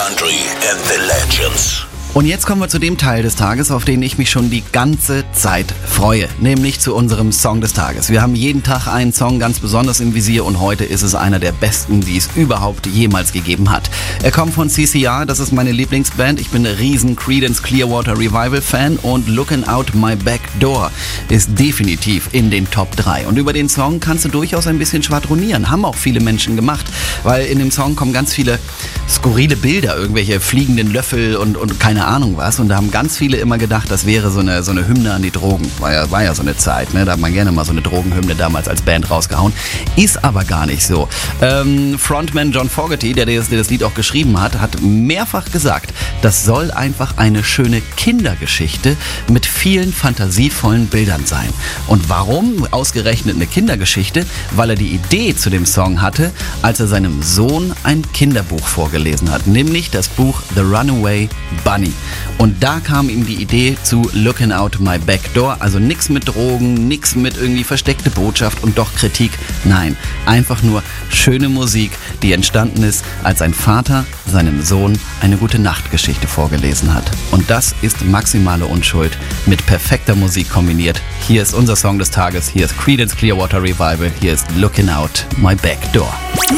country and the legends. Und jetzt kommen wir zu dem Teil des Tages, auf den ich mich schon die ganze Zeit freue, nämlich zu unserem Song des Tages. Wir haben jeden Tag einen Song ganz besonders im Visier und heute ist es einer der besten, die es überhaupt jemals gegeben hat. Er kommt von CCR, das ist meine Lieblingsband. Ich bin ein riesen Creedence Clearwater Revival Fan und Looking Out My Back Door ist definitiv in den Top 3. Und über den Song kannst du durchaus ein bisschen schwadronieren, haben auch viele Menschen gemacht, weil in dem Song kommen ganz viele skurrile Bilder, irgendwelche fliegenden Löffel und keine Ahnung was. Und da haben ganz viele immer gedacht, das wäre so eine Hymne an die Drogen. War ja so eine Zeit, ne? Da hat man gerne mal so eine Drogenhymne damals als Band rausgehauen. Ist aber gar nicht so. Frontman John Fogerty, der das Lied auch geschrieben hat, hat mehrfach gesagt, das soll einfach eine schöne Kindergeschichte mit vielen fantasievollen Bildern sein. Und warum ausgerechnet eine Kindergeschichte? Weil er die Idee zu dem Song hatte, als er seinem Sohn ein Kinderbuch vorgelesen hat, nämlich das Buch The Runaway Bunny. Und da kam ihm die Idee zu Looking Out My Back Door, also nix mit Drogen, nix mit irgendwie versteckte Botschaft und doch Kritik. Nein, einfach nur schöne Musik, die entstanden ist, als ein Vater seinem Sohn eine Gute-Nacht-Geschichte vorgelesen hat. Und das ist maximale Unschuld mit perfekter Musik kombiniert. Hier ist unser Song des Tages, hier ist Creedence Clearwater Revival, hier ist Looking Out My Back Door.